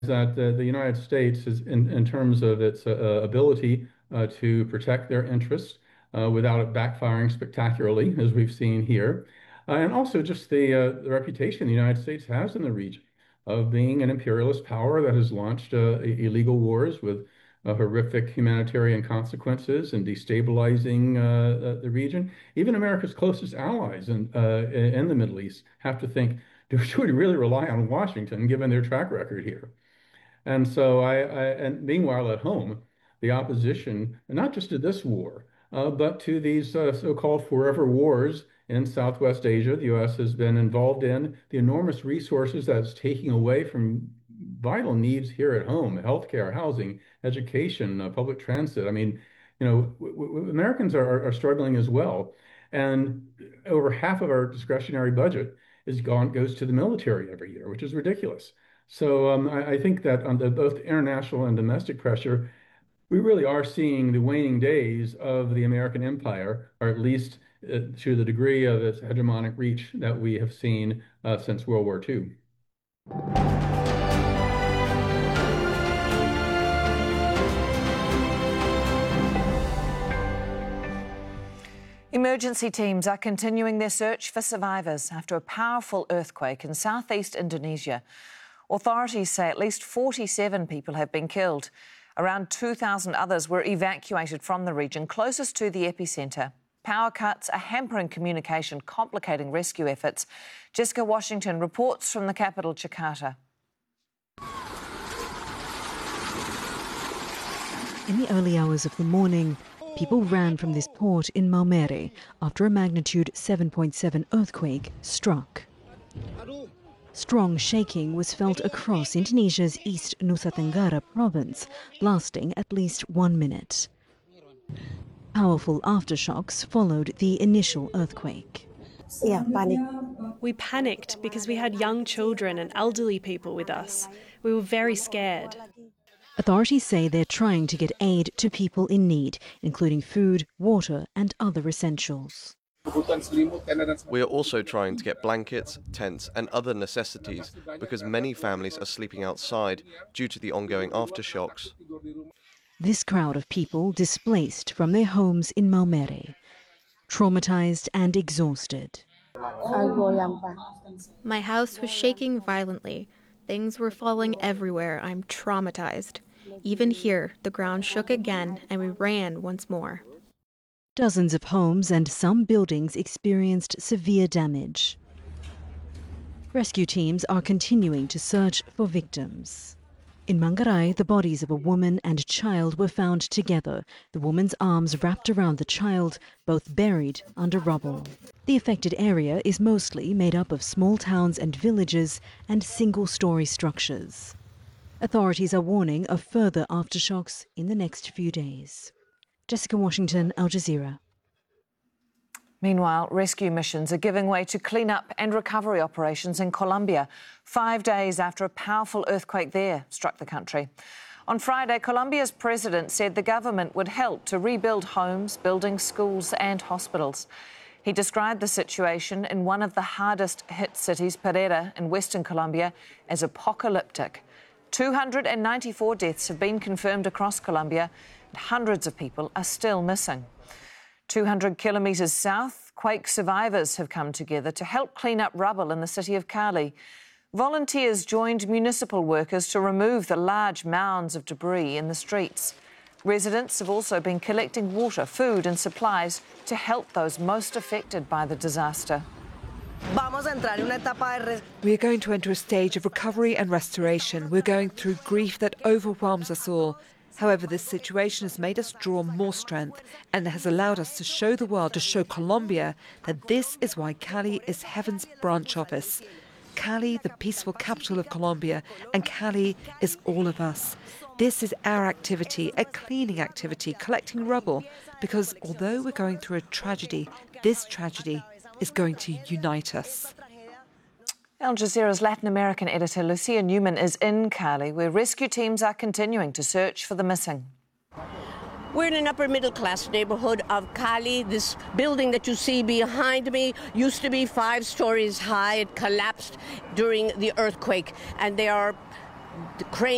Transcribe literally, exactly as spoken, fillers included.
that uh, the United States is, in, in terms of its uh, ability uh, to protect their interests uh, without it backfiring spectacularly, as we've seen here, uh, and also just the, uh, the reputation the United States has in the region of being an imperialist power that has launched uh, illegal wars with uh, horrific humanitarian consequences and destabilizing uh, uh, the region. Even America's closest allies in, uh, in the Middle East have to think, should we really rely on Washington given their track record here? And so I, I and meanwhile at home, the opposition, not just to this war, uh, but to these uh, so-called forever wars in Southwest Asia, the U S has been involved in, the enormous resources that it's taking away from vital needs here at home, healthcare, housing, education, uh, public transit. I mean, you know, w w Americans are, are struggling as well. And over half of our discretionary budget is gone, goes to the military every year, which is ridiculous. So um, I, I think that on the both international and domestic pressure, we really are seeing the waning days of the American empire, or at least uh, to the degree of its hegemonic reach that we have seen uh, since World War Two. Emergency teams are continuing their search for survivors after a powerful earthquake in southeast Indonesia. Authorities say at least forty-seven people have been killed. Around two thousand others were evacuated from the region closest to the epicentre. Power cuts are hampering communication, complicating rescue efforts. Jessica Washington reports from the capital, Jakarta. In the early hours of the morning, people ran from this port in Maumere after a magnitude seven point seven earthquake struck. Strong shaking was felt across Indonesia's East Nusa Tenggara province, lasting at least one minute. Powerful aftershocks followed the initial earthquake. Yeah, panic. We panicked because we had young children and elderly people with us. We were very scared. Authorities say they're trying to get aid to people in need, including food, water and other essentials. We are also trying to get blankets, tents and other necessities because many families are sleeping outside due to the ongoing aftershocks. This crowd of people displaced from their homes in Maumere, traumatized and exhausted. My house was shaking violently. Things were falling everywhere. I'm traumatized. Even here, the ground shook again and we ran once more. Dozens of homes and some buildings experienced severe damage. Rescue teams are continuing to search for victims. In Manggarai, the bodies of a woman and child were found together, the woman's arms wrapped around the child, both buried under rubble. The affected area is mostly made up of small towns and villages and single-story structures. Authorities are warning of further aftershocks in the next few days. Jessica Washington, Al Jazeera. Meanwhile, rescue missions are giving way to clean-up and recovery operations in Colombia, five days after a powerful earthquake there struck the country. On Friday, Colombia's president said the government would help to rebuild homes, buildings, schools and hospitals. He described the situation in one of the hardest-hit cities, Pereira, in western Colombia, as apocalyptic. two hundred ninety-four deaths have been confirmed across Colombia, and hundreds of people are still missing. two hundred kilometres south, quake survivors have come together to help clean up rubble in the city of Cali. Volunteers joined municipal workers to remove the large mounds of debris in the streets. Residents have also been collecting water, food and supplies to help those most affected by the disaster. We are going to enter a stage of recovery and restoration. We're going through grief that overwhelms us all. However, this situation has made us draw more strength and has allowed us to show the world, to show Colombia, that this is why Cali is heaven's branch office. Cali, the peaceful capital of Colombia, and Cali is all of us. This is our activity, a cleaning activity, collecting rubble, because although we're going through a tragedy, this tragedy is going to unite us. Al Jazeera's Latin American editor Lucia Newman is in Cali, where rescue teams are continuing to search for the missing. We're in an upper middle class neighborhood of Cali. This building that you see behind me used to be five stories high. It collapsed during the earthquake, and there are cranes